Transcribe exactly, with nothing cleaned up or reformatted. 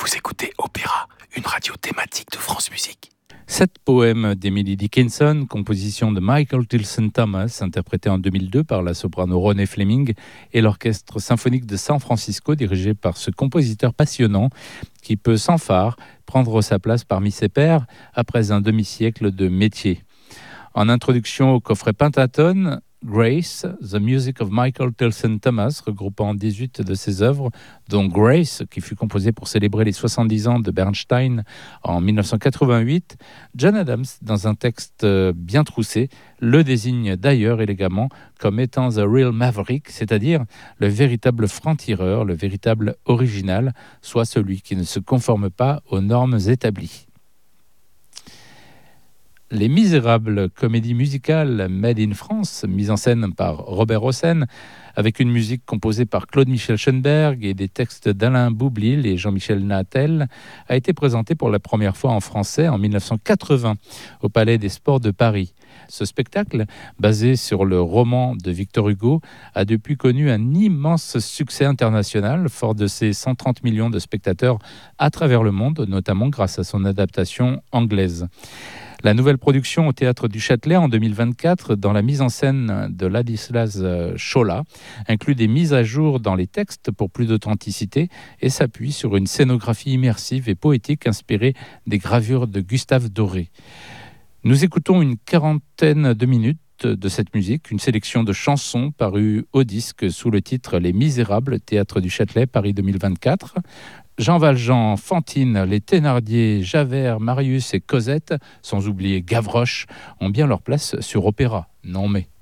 Vous écoutez Opéra, une radio thématique de France Musique. Sept poèmes d'Emily Dickinson, composition de Michael Tilson Thomas, interprété en deux mille deux par la soprano Ronnie Fleming et l'orchestre symphonique de San Francisco, dirigé par ce compositeur passionnant qui peut sans phare prendre sa place parmi ses pairs après un demi-siècle de métier. En introduction au coffret Pentatone, Grace, The Music of Michael Tilson Thomas, regroupant dix-huit de ses œuvres, dont Grace, qui fut composée pour célébrer les soixante-dix ans de Bernstein en dix-neuf cent quatre-vingt-huit, John Adams, dans un texte bien troussé, le désigne d'ailleurs élégamment comme étant The Real Maverick, c'est-à-dire le véritable franc-tireur, le véritable original, soit celui qui ne se conforme pas aux normes établies. Les Misérables, comédie musicale made in France, mise en scène par Robert Hossein, avec une musique composée par Claude-Michel Schoenberg et des textes d'Alain Boublil et Jean-Michel Natel, a été présentée pour la première fois en français en dix-neuf cent quatre-vingts au Palais des Sports de Paris. Ce spectacle, basé sur le roman de Victor Hugo, a depuis connu un immense succès international, fort de ses cent trente millions de spectateurs à travers le monde, notamment grâce à son adaptation anglaise. La nouvelle production au Théâtre du Châtelet en deux mille vingt-quatre, dans la mise en scène de Ladislas Chola, inclut des mises à jour dans les textes pour plus d'authenticité et s'appuie sur une scénographie immersive et poétique inspirée des gravures de Gustave Doré. Nous écoutons une quarantaine de minutes de cette musique, une sélection de chansons parues au disque sous le titre Les Misérables, Théâtre du Châtelet, Paris deux mille vingt-quatre. Jean Valjean, Fantine, les Thénardier, Javert, Marius et Cosette, sans oublier Gavroche, ont bien leur place sur Opéra. Non mais...